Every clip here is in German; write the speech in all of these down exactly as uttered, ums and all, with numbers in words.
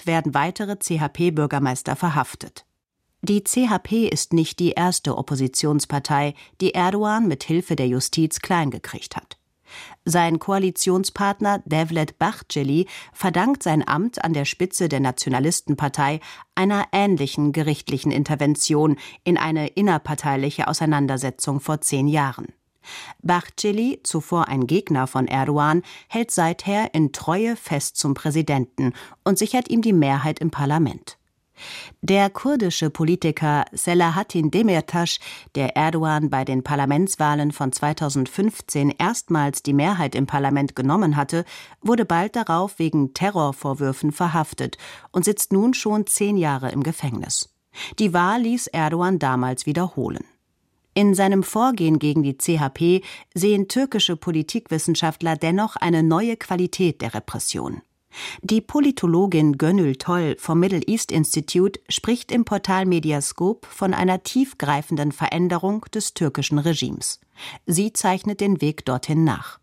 Land werden weitere C H P-Bürgermeister verhaftet. Die C H P ist nicht die erste Oppositionspartei, die Erdoğan mit Hilfe der Justiz kleingekriegt hat. Sein Koalitionspartner Devlet Bahçeli verdankt sein Amt an der Spitze der Nationalistenpartei einer ähnlichen gerichtlichen Intervention in eine innerparteiliche Auseinandersetzung vor zehn Jahren. Bahçeli, zuvor ein Gegner von Erdoğan, hält seither in Treue fest zum Präsidenten und sichert ihm die Mehrheit im Parlament. Der kurdische Politiker Selahattin Demirtas, der Erdoğan bei den Parlamentswahlen von zweitausendfünfzehn erstmals die Mehrheit im Parlament genommen hatte, wurde bald darauf wegen Terrorvorwürfen verhaftet und sitzt nun schon zehn Jahre im Gefängnis. Die Wahl ließ Erdoğan damals wiederholen. In seinem Vorgehen gegen die C H P sehen türkische Politikwissenschaftler dennoch eine neue Qualität der Repression. Die Politologin Gönül Toll vom Middle East Institute spricht im Portal Mediascope von einer tiefgreifenden Veränderung des türkischen Regimes. Sie zeichnet den Weg dorthin nach.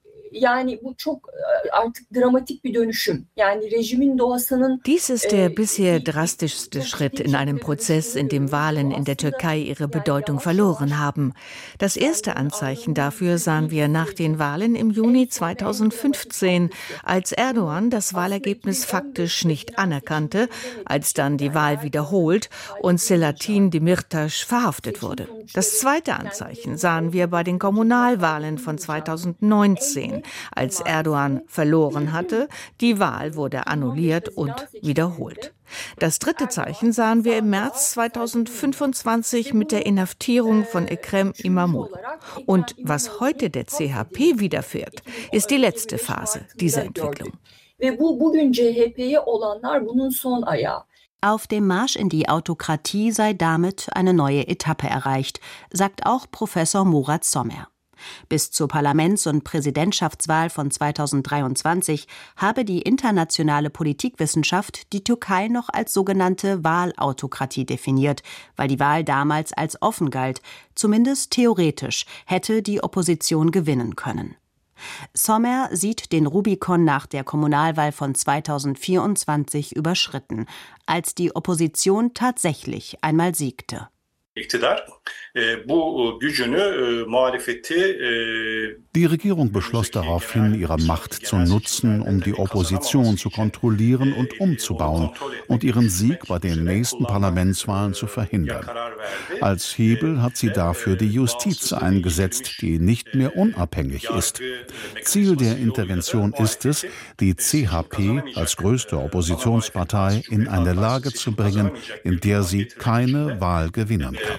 Dies ist der bisher drastischste Schritt in einem Prozess, in dem Wahlen in der Türkei ihre Bedeutung verloren haben. Das erste Anzeichen dafür sahen wir nach den Wahlen im Juni zweitausendfünfzehn, als Erdoğan das Wahlergebnis faktisch nicht anerkannte, als dann die Wahl wiederholt und Selahattin Demirtas verhaftet wurde. Das zweite Anzeichen sahen wir bei den Kommunalwahlen von zweitausendneunzehn. Als Erdoğan verloren hatte, die Wahl wurde annulliert und wiederholt. Das dritte Zeichen sahen wir im März zweitausendfünfundzwanzig mit der Inhaftierung von Ekrem İmamoğlu. Und was heute der C H P widerfährt, ist die letzte Phase dieser Entwicklung. Auf dem Marsch in die Autokratie sei damit eine neue Etappe erreicht, sagt auch Professor Murat Somer. Bis zur Parlaments- und Präsidentschaftswahl von zweitausenddreiundzwanzig habe die internationale Politikwissenschaft die Türkei noch als sogenannte Wahlautokratie definiert, weil die Wahl damals als offen galt, zumindest theoretisch hätte die Opposition gewinnen können. Somer sieht den Rubikon nach der Kommunalwahl von zweitausendvierundzwanzig überschritten, als die Opposition tatsächlich einmal siegte. Die Regierung beschloss daraufhin, ihre Macht zu nutzen, um die Opposition zu kontrollieren und umzubauen und ihren Sieg bei den nächsten Parlamentswahlen zu verhindern. Als Hebel hat sie dafür die Justiz eingesetzt, die nicht mehr unabhängig ist. Ziel der Intervention ist es, die C H P als größte Oppositionspartei in eine Lage zu bringen, in der sie keine Wahl gewinnen kann.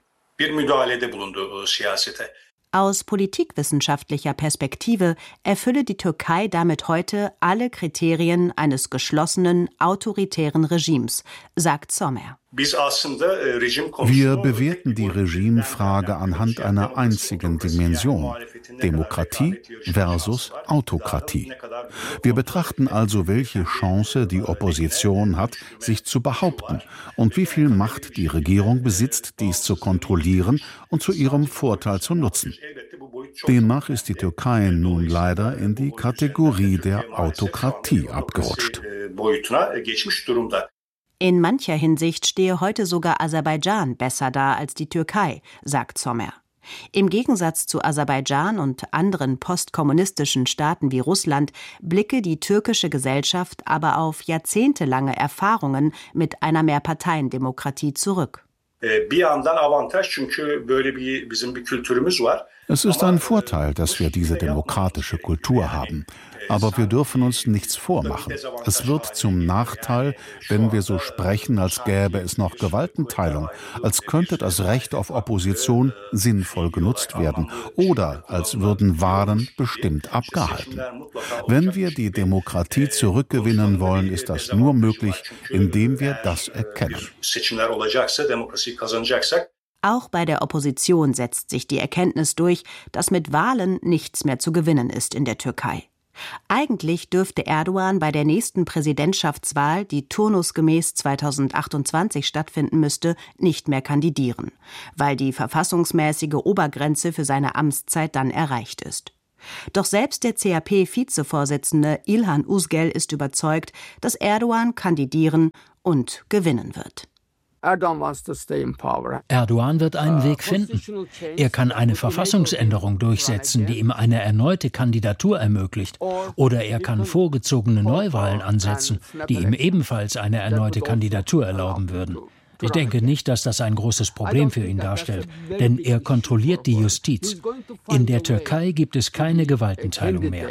Aus politikwissenschaftlicher Perspektive erfülle die Türkei damit heute alle Kriterien eines geschlossenen, autoritären Regimes, sagt Somer. Wir bewerten die Regimefrage anhand einer einzigen Dimension: Demokratie versus Autokratie. Wir betrachten also, welche Chance die Opposition hat, sich zu behaupten, und wie viel Macht die Regierung besitzt, dies zu kontrollieren und zu ihrem Vorteil zu nutzen. Demnach ist die Türkei nun leider in die Kategorie der Autokratie abgerutscht. In mancher Hinsicht stehe heute sogar Aserbaidschan besser da als die Türkei, sagt Somer. Im Gegensatz zu Aserbaidschan und anderen postkommunistischen Staaten wie Russland blicke die türkische Gesellschaft aber auf jahrzehntelange Erfahrungen mit einer Mehrparteiendemokratie zurück. Es ist ein Vorteil, dass wir diese demokratische Kultur haben. Aber wir dürfen uns nichts vormachen. Es wird zum Nachteil, wenn wir so sprechen, als gäbe es noch Gewaltenteilung, als könnte das Recht auf Opposition sinnvoll genutzt werden oder als würden Wahlen bestimmt abgehalten. Wenn wir die Demokratie zurückgewinnen wollen, ist das nur möglich, indem wir das erkennen. Auch bei der Opposition setzt sich die Erkenntnis durch, dass mit Wahlen nichts mehr zu gewinnen ist in der Türkei. Eigentlich dürfte Erdoğan bei der nächsten Präsidentschaftswahl, die turnusgemäß zweitausendachtundzwanzig stattfinden müsste, nicht mehr kandidieren, weil die verfassungsmäßige Obergrenze für seine Amtszeit dann erreicht ist. Doch selbst der C H P-Vizevorsitzende İlhan Uzgel ist überzeugt, dass Erdoğan kandidieren und gewinnen wird. Erdoğan wird einen Weg finden. Er kann eine Verfassungsänderung durchsetzen, die ihm eine erneute Kandidatur ermöglicht. Oder er kann vorgezogene Neuwahlen ansetzen, die ihm ebenfalls eine erneute Kandidatur erlauben würden. Ich denke nicht, dass das ein großes Problem für ihn darstellt, denn er kontrolliert die Justiz. In der Türkei gibt es keine Gewaltenteilung mehr.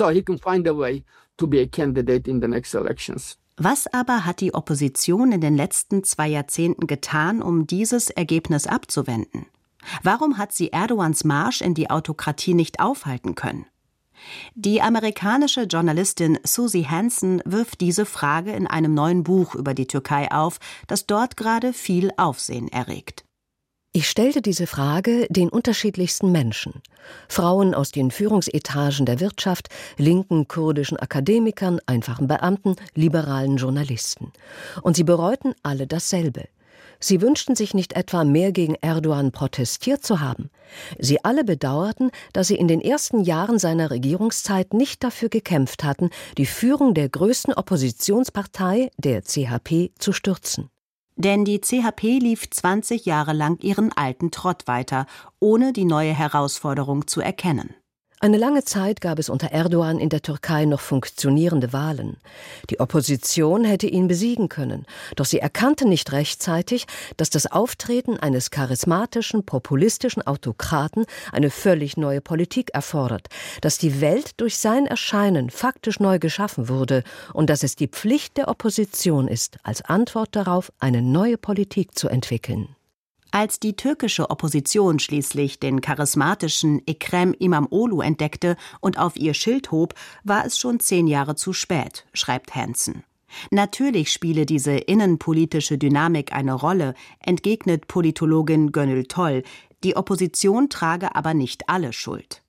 Was aber hat die Opposition in den letzten zwei Jahrzehnten getan, um dieses Ergebnis abzuwenden? Warum hat sie Erdogans Marsch in die Autokratie nicht aufhalten können? Die amerikanische Journalistin Susie Hansen wirft diese Frage in einem neuen Buch über die Türkei auf, das dort gerade viel Aufsehen erregt. Ich stellte diese Frage den unterschiedlichsten Menschen. Frauen aus den Führungsetagen der Wirtschaft, linken kurdischen Akademikern, einfachen Beamten, liberalen Journalisten. Und sie bereuten alle dasselbe. Sie wünschten sich nicht etwa, mehr gegen Erdoğan protestiert zu haben. Sie alle bedauerten, dass sie in den ersten Jahren seiner Regierungszeit nicht dafür gekämpft hatten, die Führung der größten Oppositionspartei, der C H P, zu stürzen. Denn die C H P lief zwanzig Jahre lang ihren alten Trott weiter, ohne die neue Herausforderung zu erkennen. Eine lange Zeit gab es unter Erdoğan in der Türkei noch funktionierende Wahlen. Die Opposition hätte ihn besiegen können, doch sie erkannte nicht rechtzeitig, dass das Auftreten eines charismatischen, populistischen Autokraten eine völlig neue Politik erfordert, dass die Welt durch sein Erscheinen faktisch neu geschaffen wurde und dass es die Pflicht der Opposition ist, als Antwort darauf eine neue Politik zu entwickeln. Als die türkische Opposition schließlich den charismatischen Ekrem İmamoğlu entdeckte und auf ihr Schild hob, war es schon zehn Jahre zu spät, schreibt Hansen. Natürlich spiele diese innenpolitische Dynamik eine Rolle, entgegnet Politologin Gönül Toll. Die Opposition trage aber nicht alle Schuld.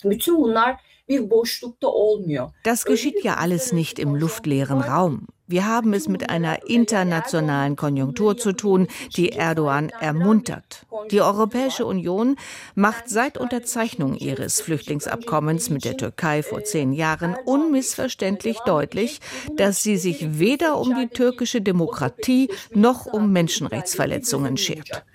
Das geschieht ja alles nicht im luftleeren Raum. Wir haben es mit einer internationalen Konjunktur zu tun, die Erdoğan ermuntert. Die Europäische Union macht seit Unterzeichnung ihres Flüchtlingsabkommens mit der Türkei vor zehn Jahren unmissverständlich deutlich, dass sie sich weder um die türkische Demokratie noch um Menschenrechtsverletzungen schert.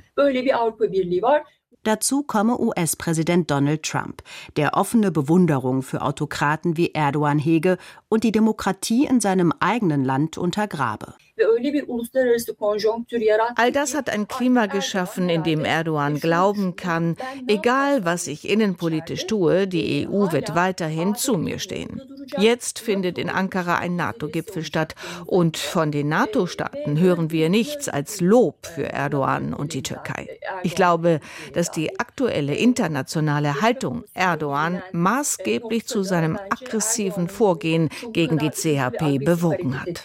Dazu komme U S-Präsident Donald Trump, der offene Bewunderung für Autokraten wie Erdoğan hege und die Demokratie in seinem eigenen Land untergrabe. All das hat ein Klima geschaffen, in dem Erdoğan glauben kann, egal was ich innenpolitisch tue, die E U wird weiterhin zu mir stehen. Jetzt findet in Ankara ein NATO-Gipfel statt und von den NATO-Staaten hören wir nichts als Lob für Erdoğan und die Türkei. Ich glaube, dass die aktuelle internationale Haltung Erdoğan maßgeblich zu seinem aggressiven Vorgehen gegen die C H P bewogen hat.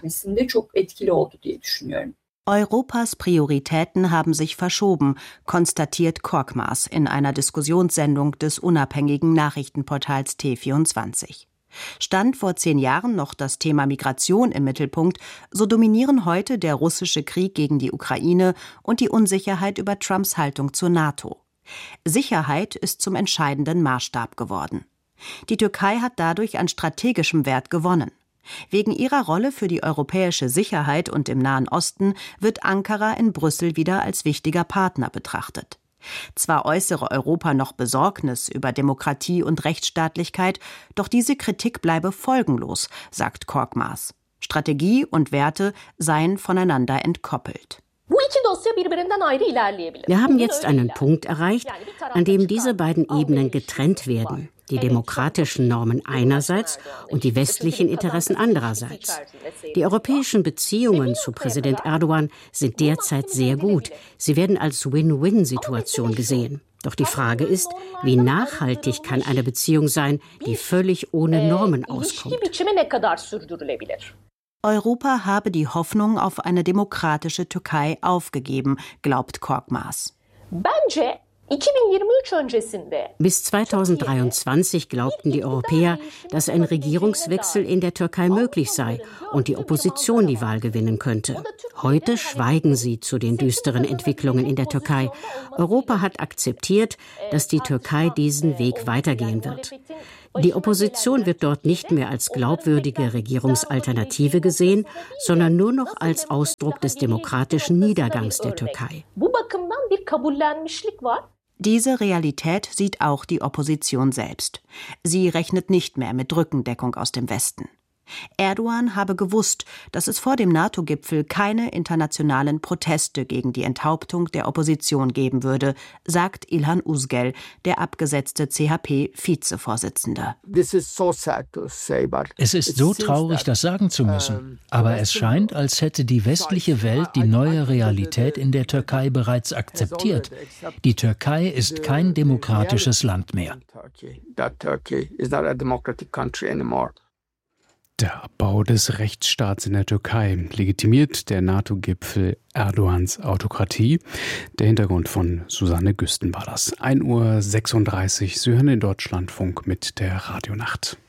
Europas Prioritäten haben sich verschoben, konstatiert Korkmaz in einer Diskussionssendung des unabhängigen Nachrichtenportals T vierundzwanzig. Stand vor zehn Jahren noch das Thema Migration im Mittelpunkt, so dominieren heute der russische Krieg gegen die Ukraine und die Unsicherheit über Trumps Haltung zur NATO. Sicherheit ist zum entscheidenden Maßstab geworden. Die Türkei hat dadurch an strategischem Wert gewonnen. Wegen ihrer Rolle für die europäische Sicherheit und im Nahen Osten wird Ankara in Brüssel wieder als wichtiger Partner betrachtet. Zwar äußere Europa noch Besorgnis über Demokratie und Rechtsstaatlichkeit, doch diese Kritik bleibe folgenlos, sagt Korkmaz. Strategie und Werte seien voneinander entkoppelt. Wir haben jetzt einen Punkt erreicht, an dem diese beiden Ebenen getrennt werden. Die demokratischen Normen einerseits und die westlichen Interessen andererseits. Die europäischen Beziehungen zu Präsident Erdoğan sind derzeit sehr gut. Sie werden als Win-Win-Situation gesehen. Doch die Frage ist, wie nachhaltig kann eine Beziehung sein, die völlig ohne Normen auskommt? Europa habe die Hoffnung auf eine demokratische Türkei aufgegeben, glaubt Korkmaz. Bis zweitausenddreiundzwanzig glaubten die Europäer, dass ein Regierungswechsel in der Türkei möglich sei und die Opposition die Wahl gewinnen könnte. Heute schweigen sie zu den düsteren Entwicklungen in der Türkei. Europa hat akzeptiert, dass die Türkei diesen Weg weitergehen wird. Die Opposition wird dort nicht mehr als glaubwürdige Regierungsalternative gesehen, sondern nur noch als Ausdruck des demokratischen Niedergangs der Türkei. Diese Realität sieht auch die Opposition selbst. Sie rechnet nicht mehr mit Rückendeckung aus dem Westen. Erdogan habe gewusst, dass es vor dem NATO-Gipfel keine internationalen Proteste gegen die Enthauptung der Opposition geben würde, sagt İlhan Uzgel, der abgesetzte C H P-Vizevorsitzende. Es ist so traurig, das sagen zu müssen. Aber es scheint, als hätte die westliche Welt die neue Realität in der Türkei bereits akzeptiert. Die Türkei ist kein demokratisches Land mehr. Der Abbau des Rechtsstaats in der Türkei legitimiert der NATO-Gipfel Erdogans Autokratie. Der Hintergrund von Susanne Güsten war das. ein Uhr sechsunddreißig, Sie hören den Deutschlandfunk mit der Radionacht.